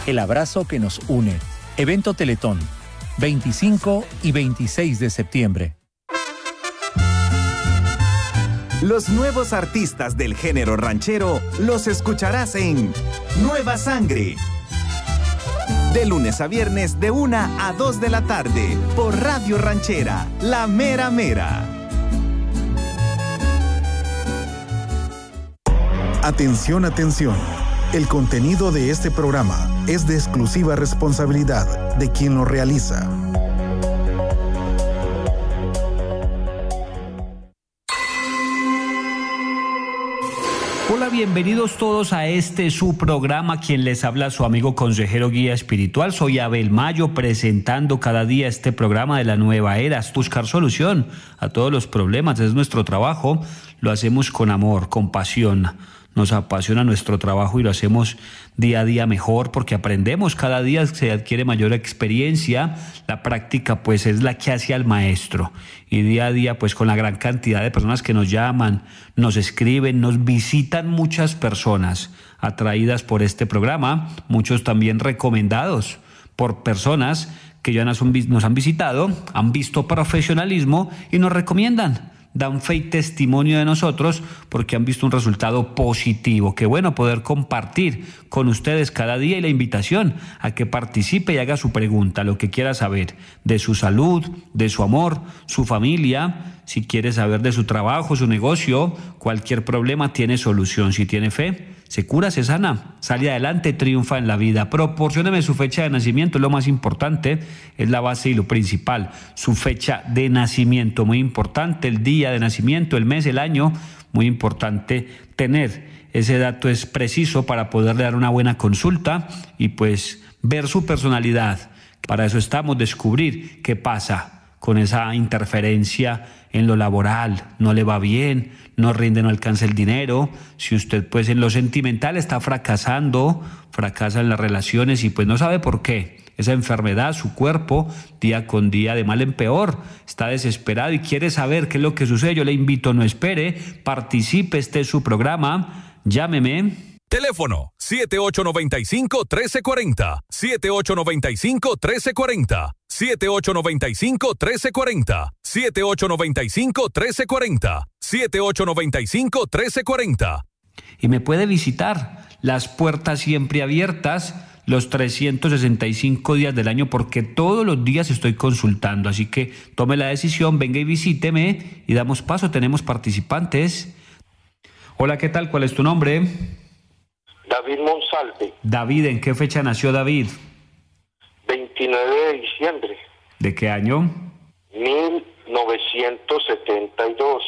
El abrazo que nos une. Evento Teletón, 25 y 26 de septiembre. Los nuevos artistas del género ranchero los escucharás en Nueva Sangre. De lunes a viernes de 1 a 2 de la tarde por Radio Ranchera, La Mera Mera. Atención, atención. El contenido de este programa es de exclusiva responsabilidad de quien lo realiza. Hola, bienvenidos todos a su programa. Quien les habla, su amigo consejero guía espiritual. Soy Abel Mayo, presentando cada día este programa de la nueva era. Buscar solución a todos los problemas es nuestro trabajo. Lo hacemos con amor, con pasión. Nos apasiona nuestro trabajo y lo hacemos día a día mejor porque aprendemos, cada día se adquiere mayor experiencia. La práctica pues es la que hace al maestro, y día a día pues con la gran cantidad de personas que nos llaman, nos escriben, nos visitan muchas personas atraídas por este programa, muchos también recomendados por personas que ya nos han visitado, han visto profesionalismo y nos recomiendan. Dan fe y testimonio de nosotros porque han visto un resultado positivo. Qué bueno poder compartir con ustedes cada día, y la invitación a que participe y haga su pregunta, lo que quiera saber de su salud, de su amor, su familia. Si quiere saber de su trabajo, su negocio, cualquier problema tiene solución. Si tiene fe, se cura, se sana, sale adelante, triunfa en la vida. Proporcióneme su fecha de nacimiento, es lo más importante, es la base y lo principal. Su fecha de nacimiento, muy importante, el día de nacimiento, el mes, el año, muy importante tener ese dato, es preciso para poderle dar una buena consulta y pues ver su personalidad. Para eso estamos, descubrir qué pasa con esa interferencia en lo laboral, no le va bien, no rinde, no alcanza el dinero. Si usted pues en lo sentimental está fracasando, fracasa en las relaciones y pues no sabe por qué. Esa enfermedad, su cuerpo, día con día, de mal en peor, está desesperado y quiere saber qué es lo que sucede. Yo le invito, no espere, participe, este es su programa, llámeme. Teléfono 7895-1340, 7895-1340, 7895-1340, 7895-1340, 7895-1340. Y me puede visitar, las puertas siempre abiertas, los 365 días del año, porque todos los días estoy consultando. Así que tome la decisión, venga y visíteme y damos paso. Tenemos participantes. Hola, ¿qué tal? ¿Cuál es tu nombre? David Monsalve. David, ¿en qué fecha nació David? 29 de diciembre. ¿De qué año? 1972.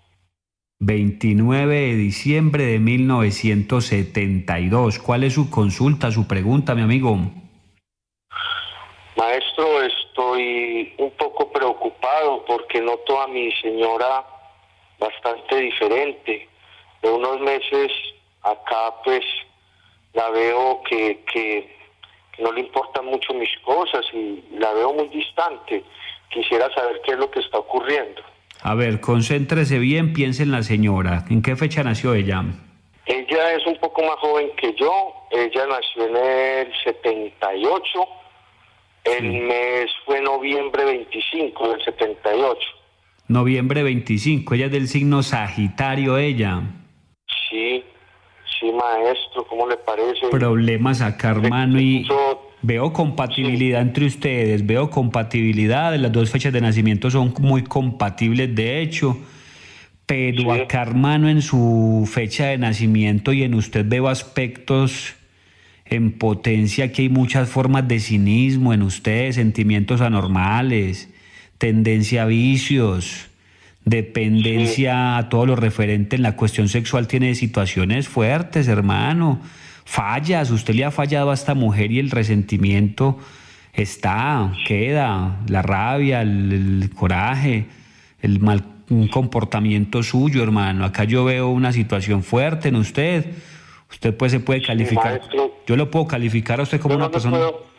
29 de diciembre de 1972. ¿Cuál es su consulta, su pregunta, mi amigo? Maestro, estoy un poco preocupado porque noto a mi señora bastante diferente. De unos meses acá, pues, la veo que no le importan mucho mis cosas y la veo muy distante. Quisiera saber qué es lo que está ocurriendo. A ver, concéntrese bien, piense en la señora. ¿En qué fecha nació ella? Ella es un poco más joven que yo. Ella nació en el 78. El mes fue noviembre 25 del 78. Noviembre 25. Ella es del signo Sagitario, ella. Sí, maestro, ¿cómo le parece? Problemas acá, hermano, y veo compatibilidad entre ustedes, veo compatibilidad, las dos fechas de nacimiento son muy compatibles, de hecho, pero acá, hermano, en su fecha de nacimiento y en usted veo aspectos en potencia, que hay muchas formas de cinismo en usted, sentimientos anormales, tendencia a vicios, dependencia a todo lo referente en la cuestión sexual, tiene situaciones fuertes, hermano, fallas, usted le ha fallado a esta mujer y el resentimiento queda, la rabia, el coraje, el mal comportamiento suyo, hermano. Acá yo veo una situación fuerte en usted. Usted pues se puede calificar, yo lo puedo calificar a usted como una persona...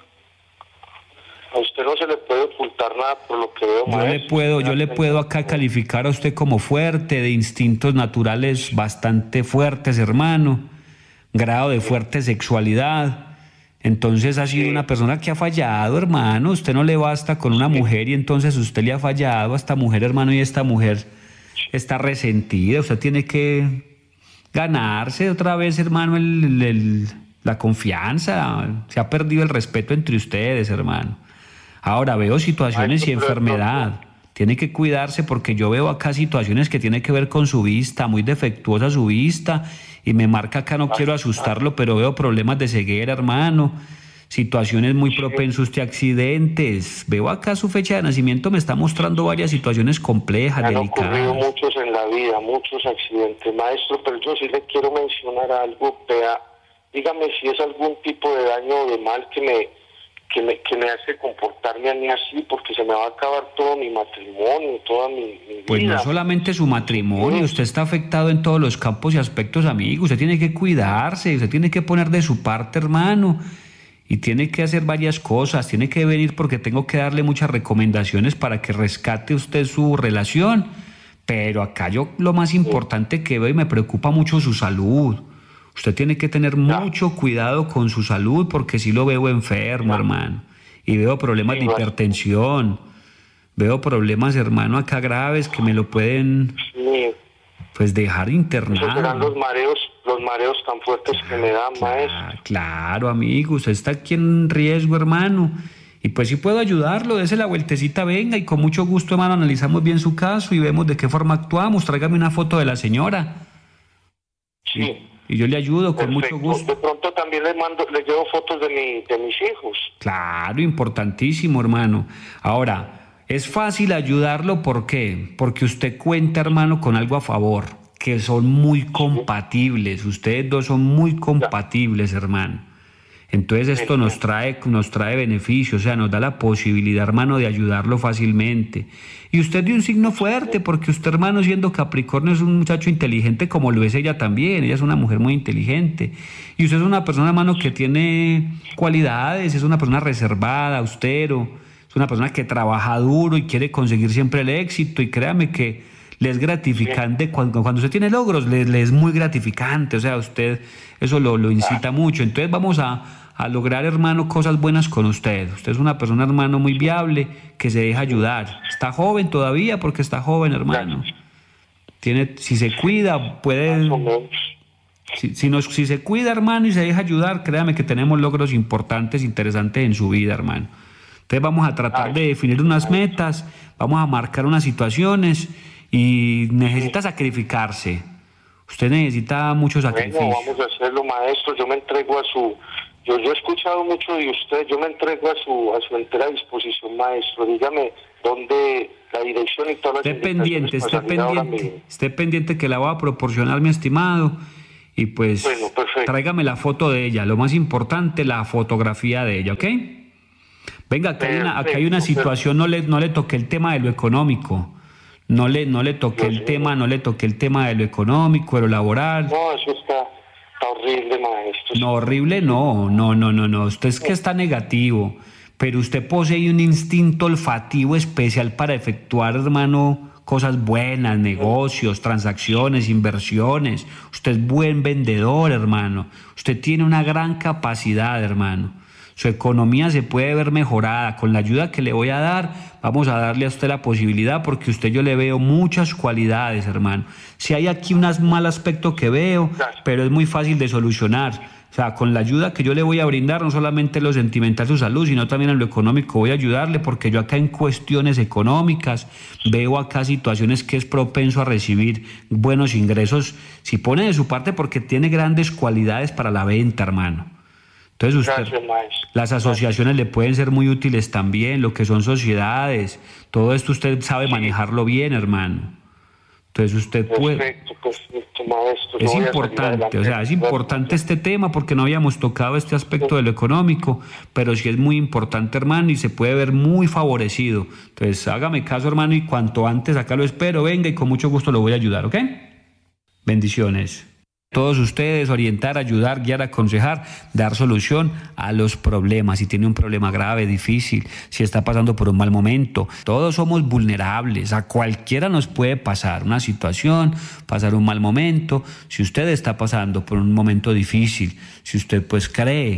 A usted no se le puede ocultar nada por lo que veo, maestro. Yo le puedo acá calificar a usted como fuerte, de instintos naturales bastante fuertes, hermano, grado de fuerte sexualidad, Entonces ha sido una persona que ha fallado, hermano. Usted no le basta con una mujer y entonces usted le ha fallado a esta mujer, hermano, y esta mujer está resentida. Usted tiene que ganarse otra vez, hermano, la confianza. Se ha perdido el respeto entre ustedes, hermano. Ahora veo situaciones y enfermedad. Tiene que cuidarse porque yo veo acá situaciones que tienen que ver con su vista, muy defectuosa su vista, y me marca acá, no quiero asustarlo, pero veo problemas de ceguera, hermano, situaciones muy propensas a accidentes. Veo acá su fecha de nacimiento, me está mostrando varias situaciones complejas, delicadas. Han ocurrido muchos en la vida, muchos accidentes, maestro, pero yo sí le quiero mencionar algo. Vea, dígame si es algún tipo de daño o de mal que me hace comportarme a mí así, porque se me va a acabar todo mi matrimonio, toda mi vida. Pues no solamente su matrimonio, usted está afectado en todos los campos y aspectos, amigo. Usted tiene que cuidarse, usted tiene que poner de su parte, hermano, y tiene que hacer varias cosas. Tiene que venir porque tengo que darle muchas recomendaciones para que rescate usted su relación. Pero acá yo lo más importante que veo y me preocupa mucho su salud. Usted tiene que tener mucho cuidado con su salud porque sí lo veo enfermo, hermano. Y veo problemas de hipertensión. Veo problemas, hermano, acá graves que me lo pueden pues dejar internado. Esos serán los mareos tan fuertes que me dan, maestro. Claro, amigo, usted está aquí en riesgo, hermano. Y pues si puedo ayudarlo, dése la vueltecita, venga, y con mucho gusto, hermano, analizamos bien su caso y vemos de qué forma actuamos. Tráigame una foto de la señora. Sí. Y yo le ayudo con mucho gusto. De pronto también le llevo fotos de mis hijos. Claro, importantísimo, hermano. Ahora, es fácil ayudarlo, ¿por qué? Porque usted cuenta, hermano, con algo a favor, que son muy compatibles. Ustedes dos son muy compatibles, hermano. Entonces esto nos trae beneficios, o sea, nos da la posibilidad, hermano, de ayudarlo fácilmente. Y usted de un signo fuerte, porque usted, hermano, siendo Capricornio, es un muchacho inteligente como lo es ella también. Ella es una mujer muy inteligente. Y usted es una persona, hermano, que tiene cualidades, es una persona reservada, austero, es una persona que trabaja duro y quiere conseguir siempre el éxito. Y créame que le es gratificante, cuando usted tiene logros, le es muy gratificante, o sea, usted eso lo incita mucho. Entonces vamos a lograr, hermano, cosas buenas con usted. Usted es una persona, hermano, muy viable, que se deja ayudar. Está joven todavía, porque está joven, hermano. Si se cuida, puede... Si se cuida, hermano, y se deja ayudar, créame que tenemos logros importantes, interesantes en su vida, hermano. Entonces vamos a tratar de definir unas metas, vamos a marcar unas situaciones. Y necesita sacrificarse. Usted necesita mucho sacrificio. Bueno, vamos a hacerlo, maestro. Yo me entrego a su... Yo he escuchado mucho de usted. Yo me entrego a su entera disposición, maestro. Dígame dónde, la dirección y todas las indicaciones. Esté pendiente que la voy a proporcionar, mi estimado. Y pues, bueno, tráigame la foto de ella. Lo más importante, la fotografía de ella, ¿ok? Venga, acá hay una situación. No le toqué el tema de lo económico. No le toqué el tema de lo económico, de lo laboral. No, eso está horrible, maestro. No, horrible no. Usted es que está negativo, pero usted posee un instinto olfativo especial para efectuar, hermano, cosas buenas, negocios, transacciones, inversiones. Usted es buen vendedor, hermano. Usted tiene una gran capacidad, hermano. Su economía se puede ver mejorada. Con la ayuda que le voy a dar, vamos a darle a usted la posibilidad, porque yo le veo muchas cualidades, hermano. Si hay aquí un mal aspecto que veo, pero es muy fácil de solucionar. O sea, con la ayuda que yo le voy a brindar, no solamente en lo sentimental, su salud, sino también en lo económico, voy a ayudarle, porque yo acá en cuestiones económicas veo acá situaciones que es propenso a recibir buenos ingresos, si pone de su parte, porque tiene grandes cualidades para la venta, hermano. Entonces las asociaciones le pueden ser muy útiles también, lo que son sociedades, todo esto usted sabe manejarlo bien, hermano. Entonces usted puede... Perfecto, maestro. Es importante, es importante este tema, porque no habíamos tocado este aspecto de lo económico, pero sí es muy importante, hermano, y se puede ver muy favorecido. Entonces hágame caso, hermano, y cuanto antes acá lo espero, venga, y con mucho gusto lo voy a ayudar, ¿ok? Bendiciones. Todos ustedes, orientar, ayudar, guiar, aconsejar, dar solución a los problemas. Si tiene un problema grave, difícil, si está pasando por un mal momento, todos somos vulnerables, a cualquiera nos puede pasar una situación, pasar un mal momento. Si usted está pasando por un momento difícil, si usted pues cree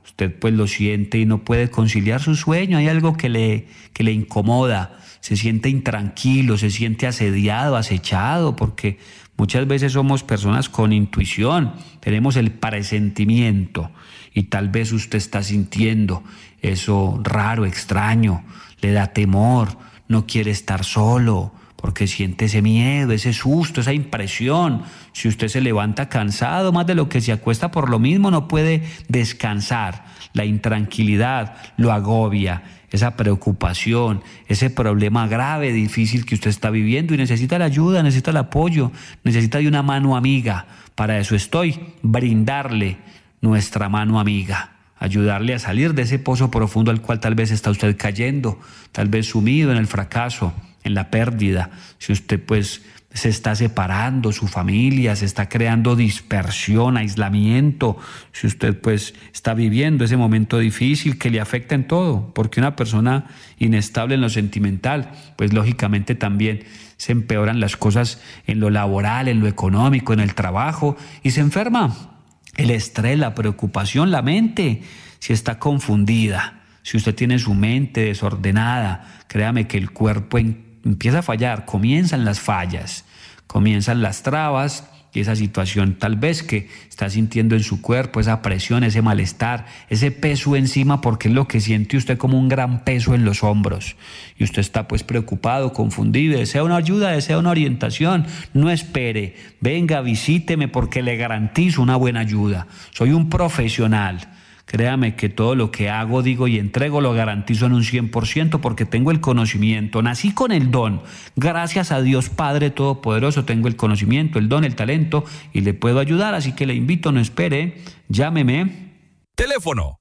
Usted pues lo siente y no puede conciliar su sueño, hay algo que le incomoda, se siente intranquilo, se siente asediado, acechado, porque muchas veces somos personas con intuición, tenemos el presentimiento y tal vez usted está sintiendo eso raro, extraño, le da temor, no quiere estar solo, porque siente ese miedo, ese susto, esa impresión. Si usted se levanta cansado, más de lo que se acuesta por lo mismo, no puede descansar. La intranquilidad lo agobia, esa preocupación, ese problema grave, difícil que usted está viviendo y necesita la ayuda, necesita el apoyo, necesita de una mano amiga. Para eso estoy, brindarle nuestra mano amiga. Ayudarle a salir de ese pozo profundo al cual tal vez está usted cayendo, tal vez sumido en el fracaso, en la pérdida. Si usted pues se está separando, su familia, se está creando dispersión, aislamiento, si usted pues está viviendo ese momento difícil que le afecta en todo, porque una persona inestable en lo sentimental, pues lógicamente también se empeoran las cosas en lo laboral, en lo económico, en el trabajo, y se enferma. El estrés, la preocupación, la mente, si está confundida, si usted tiene su mente desordenada, créame que el cuerpo empieza a fallar, comienzan las fallas, comienzan las trabas y esa situación tal vez que está sintiendo en su cuerpo, esa presión, ese malestar, ese peso encima, porque es lo que siente usted como un gran peso en los hombros. Y usted está pues preocupado, confundido, desea una ayuda, desea una orientación. No espere, venga, visíteme porque le garantizo una buena ayuda. Soy un profesional. Créame que todo lo que hago, digo y entrego lo garantizo en un 100% porque tengo el conocimiento. Nací con el don. Gracias a Dios Padre Todopoderoso tengo el conocimiento, el don, el talento y le puedo ayudar. Así que le invito, no espere, llámeme. Teléfono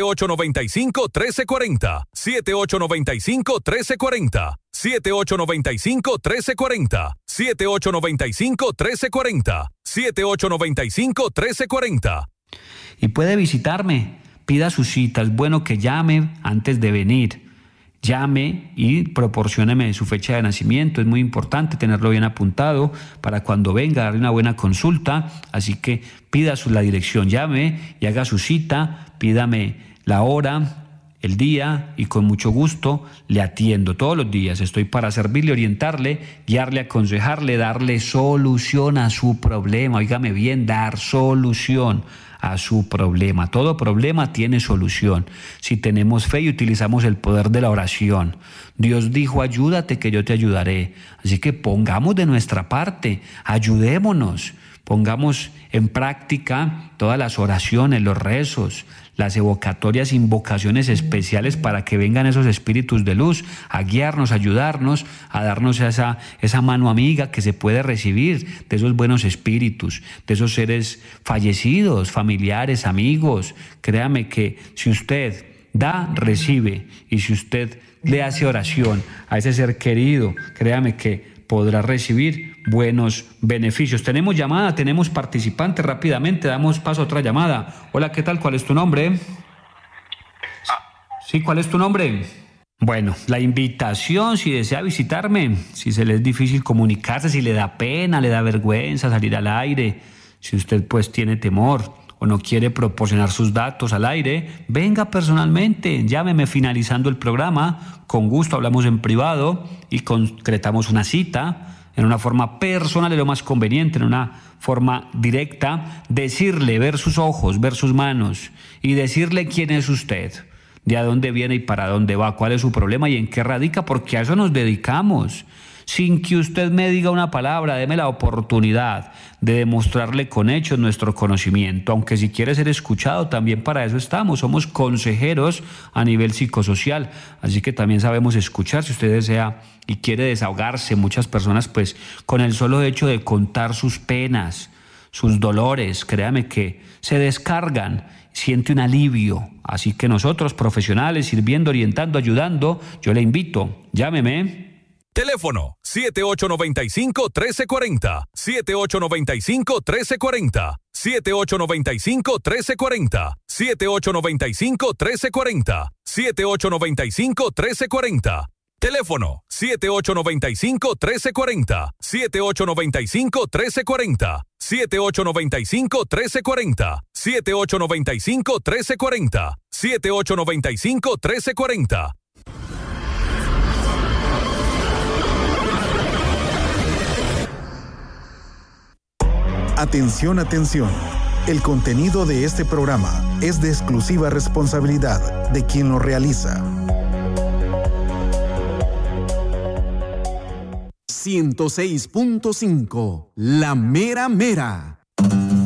7895-1340, 7895-1340, 7895-1340, 7895-1340, 7895-1340. Y puede visitarme, pida su cita, es bueno que llame antes de venir. Llame y proporcióneme su fecha de nacimiento, es muy importante tenerlo bien apuntado para cuando venga a darle una buena consulta, así que pida la dirección, llame y haga su cita, pídame la hora, el día y con mucho gusto le atiendo todos los días. Estoy para servirle, orientarle, guiarle, aconsejarle, darle solución a su problema. Óigame bien, dar solución a su problema. Todo problema tiene solución si tenemos fe y utilizamos el poder de la oración. Dios dijo, ayúdate que yo te ayudaré. Así que pongamos de nuestra parte, ayudémonos, pongamos en práctica todas las oraciones, los rezos, las evocatorias, invocaciones especiales para que vengan esos espíritus de luz a guiarnos, a ayudarnos, a darnos esa mano amiga que se puede recibir de esos buenos espíritus, de esos seres fallecidos, familiares, amigos. Créame que si usted da, recibe, y si usted le hace oración a ese ser querido, créame que podrá recibir buenos beneficios. Tenemos llamada, tenemos participante, rápidamente damos paso a otra llamada. Hola, ¿qué tal? ¿Cuál es tu nombre? Sí, ¿cuál es tu nombre? Bueno, la invitación, si desea visitarme, si se le es difícil comunicarse, si le da pena, le da vergüenza salir al aire, si usted pues tiene temor o no quiere proporcionar sus datos al aire, venga personalmente, llámeme finalizando el programa, con gusto hablamos en privado y concretamos una cita en una forma personal, es lo más conveniente, en una forma directa, decirle, ver sus ojos, ver sus manos y decirle quién es usted, de a dónde viene y para dónde va, cuál es su problema y en qué radica, porque a eso nos dedicamos. Sin que usted me diga una palabra, deme la oportunidad de demostrarle con hechos nuestro conocimiento, aunque si quiere ser escuchado, también para eso estamos, somos consejeros a nivel psicosocial, así que también sabemos escuchar. Si usted desea y quiere desahogarse, muchas personas pues con el solo hecho de contar sus penas, sus dolores, créame que se descargan, siente un alivio, así que nosotros profesionales, sirviendo, orientando, ayudando, yo le invito, llámeme. Teléfono 7895-1340, 7895-1340, 7895-1340, 7895-1340, 7895-1340. Teléfono 7895-1340, 7895-1340, 7895-1340, 7895-1340, 7895-1340. Atención, atención. El contenido de este programa es de exclusiva responsabilidad de quien lo realiza. 106.5, La Mera Mera.